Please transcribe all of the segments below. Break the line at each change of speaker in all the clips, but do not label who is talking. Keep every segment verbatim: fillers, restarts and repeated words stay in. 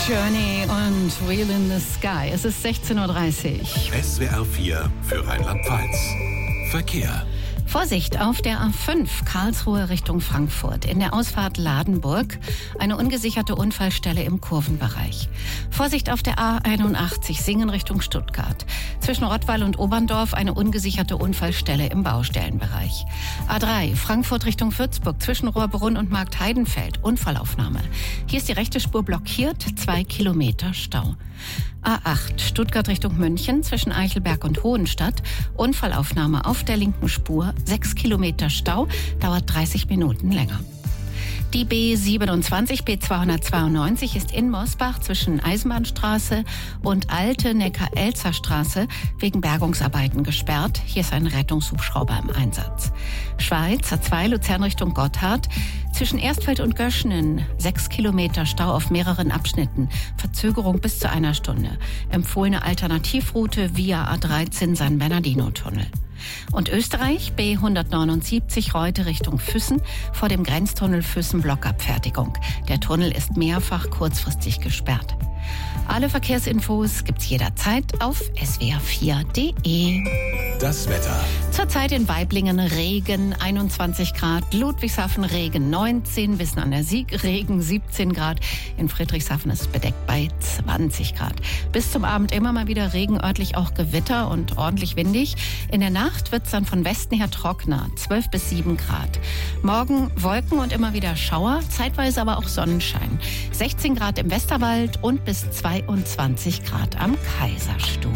Journey und Wheel in the Sky. Es ist sechzehn Uhr dreißig.
S W R vier für Rheinland-Pfalz. Verkehr.
Vorsicht auf der A fünf Karlsruhe Richtung Frankfurt. In der Ausfahrt Ladenburg eine ungesicherte Unfallstelle im Kurvenbereich. Vorsicht auf der A einundachtzig Singen Richtung Stuttgart. Zwischen Rottweil und Oberndorf eine ungesicherte Unfallstelle im Baustellenbereich. A drei Frankfurt Richtung Würzburg zwischen Rohrbrunn und Marktheidenfeld. Unfallaufnahme. Hier ist die rechte Spur blockiert, zwei Kilometer Stau. A acht Stuttgart Richtung München zwischen Eichelberg und Hohenstadt. Unfallaufnahme auf der linken Spur. Sechs Kilometer Stau, dauert dreißig Minuten länger. Die B siebenundzwanzig B zweihundertzweiundneunzig ist in Mosbach zwischen Eisenbahnstraße und Alte Neckar-Elzer-Straße wegen Bergungsarbeiten gesperrt. Hier ist ein Rettungshubschrauber im Einsatz. Schweiz A zwei Luzern Richtung Gotthard zwischen Erstfeld und Göschenen. Sechs Kilometer Stau auf mehreren Abschnitten. Verzögerung bis zu einer Stunde. Empfohlene Alternativroute via A dreizehn San Bernardino-Tunnel. Und Österreich B hundertneunundsiebzig Reute Richtung Füssen vor dem Grenztunnel Füssen Blockabfertigung. Der Tunnel ist mehrfach kurzfristig gesperrt. Alle Verkehrsinfos gibt's jederzeit auf S W R vier Punkt de.
Das Wetter.
Zurzeit in Waiblingen Regen, einundzwanzig Grad, Ludwigshafen Regen neunzehn, Wissen an der Sieg Regen siebzehn Grad, in Friedrichshafen ist es bedeckt bei zwanzig Grad. Bis zum Abend immer mal wieder Regen, örtlich auch Gewitter und ordentlich windig. In der Nacht wird's dann von Westen her trockener, zwölf bis sieben Grad. Morgen Wolken und immer wieder Schauer, zeitweise aber auch Sonnenschein. sechzehn Grad im Westerwald und bis zweiundzwanzig Grad am Kaiserstuhl.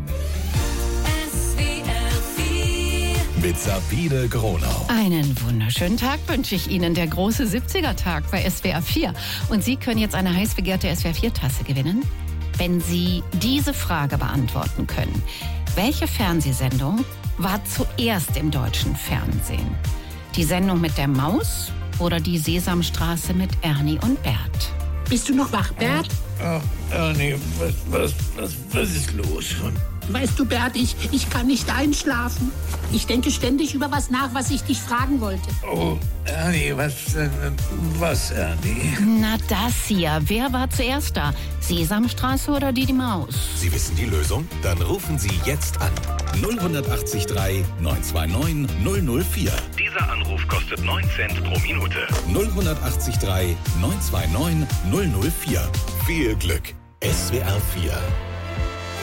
Mit Sabine Gronau.
Einen wunderschönen Tag wünsche ich Ihnen. Der große siebziger-Tag bei S W R vier. Und Sie können jetzt eine heiß begehrte S W R vier-Tasse gewinnen, wenn Sie diese Frage beantworten können. Welche Fernsehsendung war zuerst im deutschen Fernsehen? Die Sendung mit der Maus oder die Sesamstraße mit Ernie und Bert?
Bist du noch wach, Bert?
Ach, Ernie, was, was, was, was ist los?
Weißt du, Bert, ich, ich kann nicht einschlafen. Ich denke ständig über was nach, was ich dich fragen wollte.
Oh, Ernie, was, äh, was, Ernie?
Na das hier. Wer war zuerst da? Sesamstraße oder die, die Maus?
Sie wissen die Lösung? Dann rufen Sie jetzt an. null acht drei neun zwei neun null null vier.
Dieser Anruf kostet neun Cent pro Minute.
null acht drei neun zwei neun null null vier. Viel Glück. S W R vier.